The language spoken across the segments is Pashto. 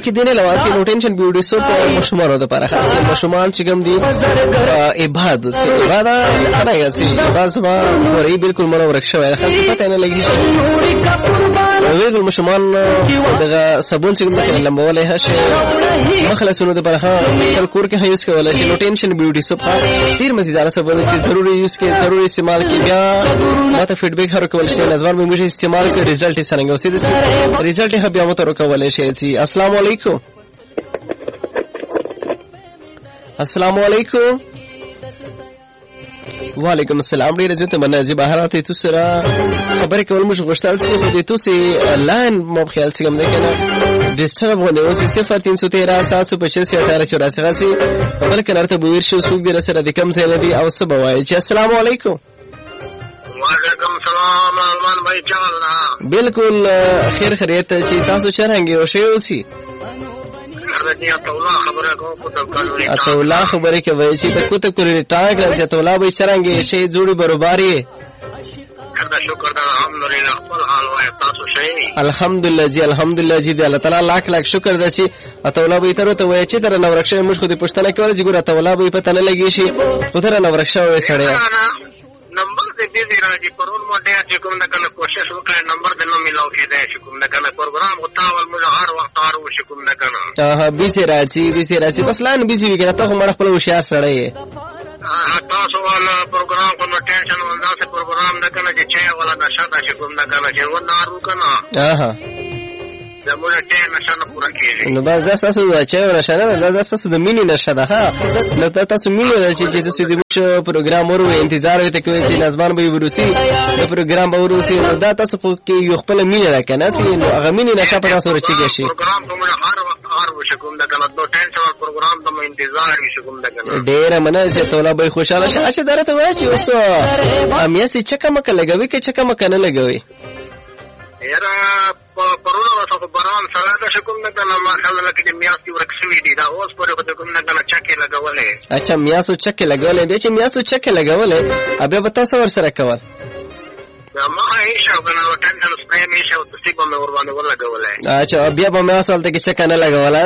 کې دینه لواسي نو ټینشن بیوټي سو په مشمارو د پاره خاصه مشمال چې کوم دي عبادت څنګه سي بس ما ورې بالکل مونږ ورکشوي خاصه پته نه لګي ویل مشمال دغه صابون چې کوم لمبولې هشه مخلصونو د پاره خپل کور کې یوز کولای شي نو ټینشن بیوټي سو ډیر مزیدار صابون چې ضروري یوز کې ضروري استعمال کې بیا ماته فیډبیک هر کول شي نظر به موږ استعمال کې رزلټ یې څنګه وسید رزلټ یې بیا مته ورکول شي السلام علیکم السلام علیکم وعلیکم السلام ډیر عزت منځ بهر راته تاسو سره خبرې کول موږ غوښتل چې خو دې تاسو لاین مو خیال څنګه ده کنه ډیسټرب غوډه اوس 0313 بل کنه ته بویر شو سوق دې سره د کم ځای لري او څه بوای چې السلام علیکم وعلیکم السلام ارمان بھائی چاله بالکل خیر خیریت چې تاسو چرانګي او شی اوسي اتولا خبره کوي چې ته کوته کړی ټاګ راځي اتولا به چرانګي شی جوړي برابرۍ شکر دا الحمدلله خپل حال وای تاسو شي الحمدلله جی الحمدلله جی الله تعالی لاک لاک شکر ده چې اتولا به تر ته وای چې تر نو ورکشه موږ خو دې پښتنه کوي چې ګور اتولا به پته نه لګي شي خو تر نو ورکشه وای سړی نمبر دې دې راځي پرون مو ډېر چې کوم دا کنه کوشش وکړ نمبر دې نو ملاو کېده چې کوم دا کنه پروګرام او تاول موږ هر وخت هارو چې کوم دا کنه بیسي راځي بس لان بیسي وی کنه ته مړ خپل هوښیار سړی یې تاسو والا پروګرام کو نو ټینشن ولدا سے پروګرام دا کنه چې چا والا دا شاته چې کوم دا کنه چې و نارو کنه دا موږ ته نشانه پورا کیږي نو بس دا تاسو چې نشانه دا تاسو د مینې نشه ده نو تاسو مینې چې تاسو د پروګرام ورو انتظار وته کوي چې نظم به وروسي د پروګرام به وروسي نو دا تاسو کې یو خپل مینې راکنه چې هغه مینې نشه په تاسو ورچیږي شي پروګرام کوم هر وخت هر وشکوم دا کنه نو ټینشن پروګرام ته انتظار وشکوم دا کنه ډېر مننه چې تولا به خوشاله شي اچھا درته وای چې اوس امیاسي چکه مکه لګوي کې چکه مکه نه لګوي یاره پرونه واسو باران سره دا شکوم نه کنه ما خلل کې میاسي ورکسوي دي دا اوس پرې په کوم نه کنه چکه لګولې اچھا میاسو چکه لګولې به چې میاسو چکه لګولې ابه به تاسو ور سره کول ما هیڅ کنه ټینشن سپرې مې شو تصيب مې ور باندې ولګولې اچھا بیا به میاسو ته کې چکه نه لګولای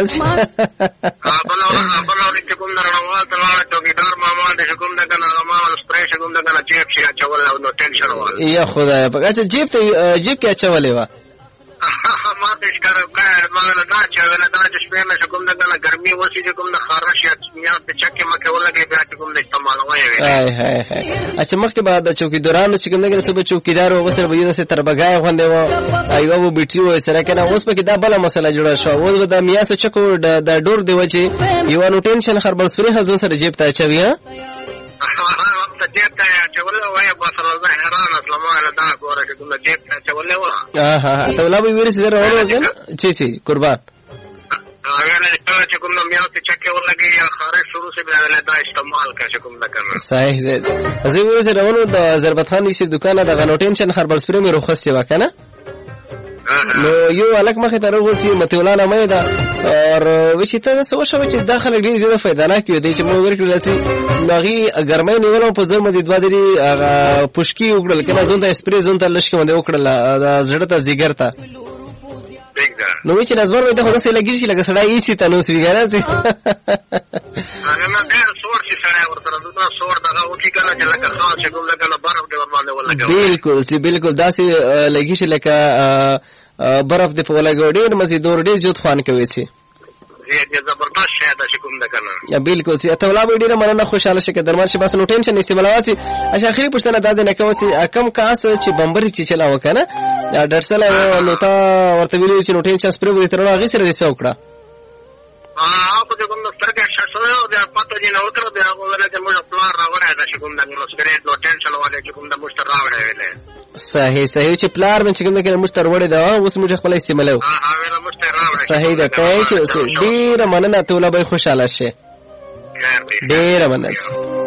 بلور چې کوم درنوال تلا ټوکیدار ماما د کوم د کنه ما سپرې کوم د کنه چیپ شي چول نو ټینشن وال یا خدای په اچھا جیب کې چولې وا ما دې ښکار ما نه دا چې ولا دا چې شپه مې کوم د کنه ګرمي وسی چې کوم د خارش یا میاں ته چکه مکه ولګي بیا چې کوم د استعمال وایي هاي اچھا مخکې بعد د چوکیدارانو چې کوم دغه څه چوکیدار او سره به یې تر بګای خوندې و ایو و بیټي و سره کنه اوس په کې دا بل مسله جوړه شو اوس د میاں څه چکو د ډور دی و چې یو نو ټینشن خربل سوري هزو سره جیب ته چوي ها جیب ته چولې وای په سره زه حیران اسلام الله دا ګوره چې کوم جیب ته چولې و ته ولا به ویل سره ورو چی قربان اگر چې کوم میاں ته چکه ولګي یا خارج شروع سے بیا دا استعمال کا چې کوم دا کنه صحیح زه ویل سره ورو د ضربت خان نشي دکانه د غنو ټینشن خربل سپری مې روخصه وکنه نو یو الک مخه ته روغسي متولانه مې دا اور وچې ته څه وشو چې داخله ډیر زیاده فائدہ نه کیو دی چې موږ ورکړل چې نغي ګرمۍ نیولم په زړه مې دوه درې پشکی وګړل کنه زون ته سپری زون ته لشک باندې وکړل زړه ته زیګر ته نو چې نظر وي ته خو څه لګی شي لکه سړی یې سي ته نو سوي ګره چې انا ما ډېر سور شي سړی ورته دا سور دغه وکی کنه چې لکه خاص کوم لکه برف دی ور باندې ولګي بالکل داسې لګی شي لکه برف دی په ولګو ډېر مزیدور ډېر زیات خوان کوي سي دې زبردست شی دا چې کوم ده کنه یا بالکل سي ته ولا ډېر مننه خوشاله شي درمان شي بس نو ټینشن نشي بلواسي اشه اخري پښتنه داده نه کوي کم کاس چې بمبري چې چلا وکنه درسله نو تا ورته ویلو چې نو ټینشن سپری وي تر هغه سره دې وکړه په کوم سترګه شاسو دا پاتې نه وتر دا ولا چې موږ پلان راوړای دا چې کوم د نو سپری نو ټینشن والے چې کوم د مشتر راوړای ویلې صحیح چې پلان من چې کوم د مشتر وړي دا اوس موږ خپل استعمالو صحیح ده ته چې ډیر مننه ته ولا به خوشاله شي ډیر مننه